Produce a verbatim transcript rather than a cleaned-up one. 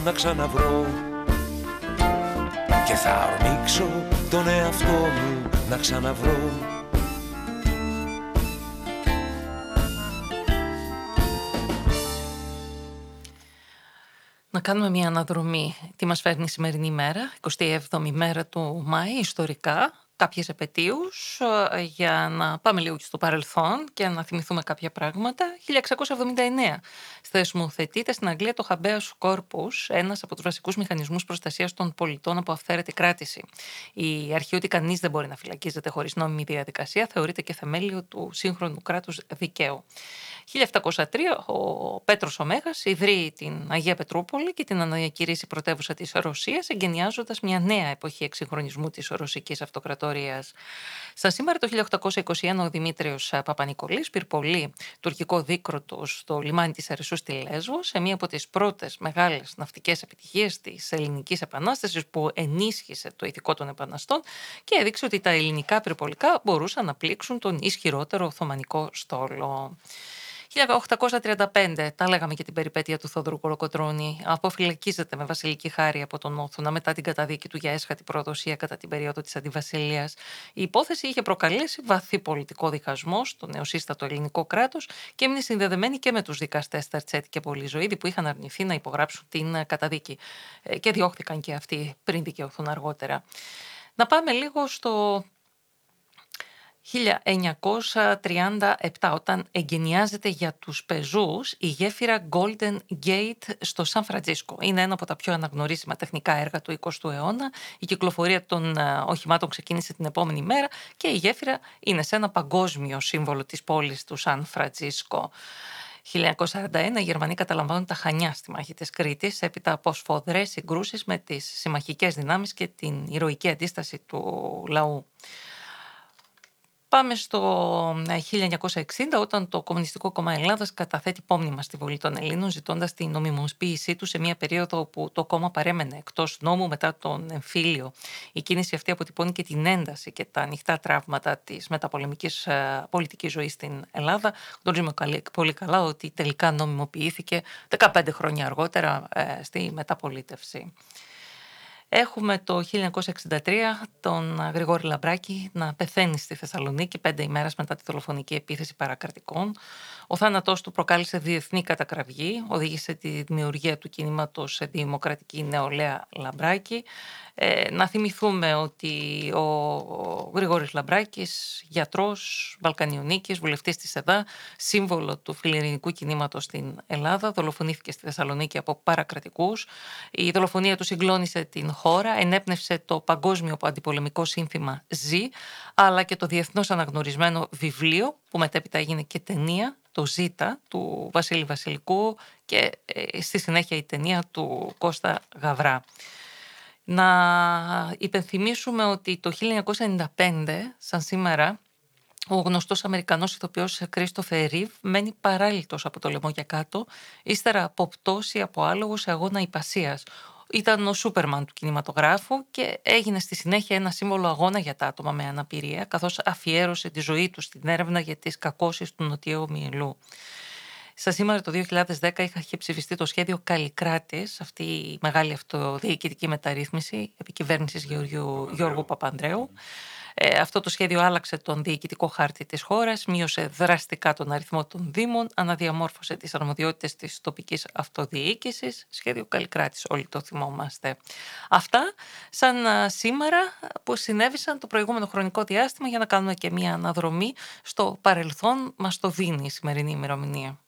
να ξαναβρω και θα ορμήξω τον εαυτό μου να ξαναβρω. Να κάνουμε μια αναδρομή. Τι μας φέρνει η σημερινή μέρα, εικοστή έβδομη μέρα του Μάη, ιστορικά, κάποιες επετείους, για να πάμε λίγο στο παρελθόν και να θυμηθούμε κάποια πράγματα. χίλια εξακόσια εβδομήντα εννέα θεσμοθετείται στην Αγγλία το Habeas Corpus, ένας από τους βασικούς μηχανισμούς προστασίας των πολιτών από αυθαίρετη κράτηση. Η αρχή ότι κανείς δεν μπορεί να φυλακίζεται χωρίς νόμιμη διαδικασία θεωρείται και θεμέλιο του σύγχρονου κράτους δικαίου. χίλια επτακόσια τρία ο Πέτρος ο Μέγας ιδρύει την Αγία Πετρούπολη και την ανακηρύσσει πρωτεύουσα της Ρωσίας, εγκαινιάζοντας μια νέα εποχή εξυγχρονισμού της Ρωσικής Αυτοκρατορίας. Σαν σήμερα το χίλια οκτακόσια είκοσι ένα ο Δημήτριος Παπανικολής πυρπολεί τουρκικό δίκρωτο στο λιμάνι της Ερεσού στη Λέσβο, σε μία από τις πρώτες μεγάλες ναυτικές επιτυχίες της Ελληνικής Επανάστασης, που ενίσχυσε το ηθικό των επαναστών και έδειξε ότι τα ελληνικά πυρπολικά μπορούσαν να πλήξουν τον ισχυρότερο Οθωμανικό στόλο. χίλια οκτακόσια τριάντα πέντε, τα λέγαμε και την περιπέτεια του Θόδωρου Κολοκοτρώνη, αποφυλακίζεται με βασιλική χάρη από τον Όθωνα μετά την καταδίκη του για έσχατη προδοσία κατά την περίοδο της Αντιβασιλείας. Η υπόθεση είχε προκαλέσει βαθύ πολιτικό διχασμό στο νεοσύστατο ελληνικό κράτος και έμεινε συνδεδεμένη και με τους δικαστές Τερτσέτη και Πολυζωήδη, που είχαν αρνηθεί να υπογράψουν την καταδίκη και διώχθηκαν και αυτοί πριν δικαιωθούν αργότερα. Να πάμε λίγο στο χίλια εννιακόσια τριάντα επτά, όταν εγκαινιάζεται για τους πεζούς η γέφυρα Golden Gate στο Σαν Φραντζίσκο. Είναι ένα από τα πιο αναγνωρίσιμα τεχνικά έργα του εικοστού αιώνα. Η κυκλοφορία των οχημάτων ξεκίνησε την επόμενη μέρα και η γέφυρα είναι σε ένα παγκόσμιο σύμβολο της πόλης του Σαν Φραντζίσκο. χίλια εννιακόσια σαράντα ένα οι Γερμανοί καταλαμβάνουν τα Χανιά στη μάχη της Κρήτης, έπειτα από σφοδρές συγκρούσεις με τις συμμαχικές δυνάμεις και την ηρωική αντίσταση του λαού. Πάμε στο χίλια εννιακόσια εξήντα, όταν το Κομμουνιστικό Κόμμα Ελλάδας καταθέτει πόμνημα στη Βουλή των Ελλήνων, ζητώντας την νομιμοποίησή του σε μια περίοδο όπου το κόμμα παρέμενε εκτός νόμου μετά τον εμφύλιο. Η κίνηση αυτή αποτυπώνει και την ένταση και τα ανοιχτά τραύματα της μεταπολεμικής πολιτικής ζωής στην Ελλάδα. Γνωρίζουμε πολύ καλά ότι τελικά νομιμοποιήθηκε δεκαπέντε χρόνια αργότερα στη μεταπολίτευση. Έχουμε το χίλια εννιακόσια εξήντα τρία τον Γρηγόρη Λαμπράκη να πεθαίνει στη Θεσσαλονίκη πέντε ημέρες μετά τη δολοφονική επίθεση παρακρατικών. Ο θάνατός του προκάλεσε διεθνή κατακραυγή, οδήγησε τη δημιουργία του κινήματος Δημοκρατική Νεολαία Λαμπράκη. Ε, να θυμηθούμε ότι ο, ο Γρηγόρης Λαμπράκης, γιατρός, Βαλκανιονίκης, βουλευτής της ΕΔΑ, σύμβολο του φιλελληνικού κινήματος στην Ελλάδα, δολοφονήθηκε στη Θεσσαλονίκη από παρακρατικούς. Η δολοφονία του συγκλώνησε την χώρα, ενέπνευσε το παγκόσμιο αντιπολεμικό σύνθημα «Ζη», αλλά και το διεθνώς αναγνωρισμένο βιβλίο, που μετέπειτα έγινε και ταινία, το «Ζήτα» του Βασίλη Βασιλικού, και ε, στη συνέχεια η ταινία του Κώστα Γαβρά. Να υπενθυμίσουμε ότι το χίλια εννιακόσια ενενήντα πέντε, σαν σήμερα, ο γνωστός Αμερικανός ηθοποιός Κρίστοφερ Ρίβ μένει παράλυτος από το λαιμό για κάτω, ύστερα από πτώση από άλογο σε αγώνα υπασίας. Ήταν ο Σούπερμαν του κινηματογράφου και έγινε στη συνέχεια ένα σύμβολο αγώνα για τα άτομα με αναπηρία, καθώς αφιέρωσε τη ζωή του στην έρευνα για τις κακώσεις του νοτιού μυελού. Στα σήμερα το δύο χιλιάδες δέκα είχε ψηφιστεί το σχέδιο Καλλικράτης, αυτή η μεγάλη αυτοδιοικητική μεταρρύθμιση επικυβέρνησης Γεωργίου, Γιώργου Παπανδρέου. Ε, αυτό το σχέδιο άλλαξε τον διοικητικό χάρτη της χώρας, μείωσε δραστικά τον αριθμό των δήμων, αναδιαμόρφωσε τις αρμοδιότητες της τοπικής αυτοδιοίκησης. Σχέδιο Καλλικράτης, όλοι το θυμόμαστε. Αυτά σαν σήμερα που συνέβησαν το προηγούμενο χρονικό διάστημα, για να κάνουμε και μια αναδρομή στο παρελθόν μας το δίνει η σημερινή ημερομηνία.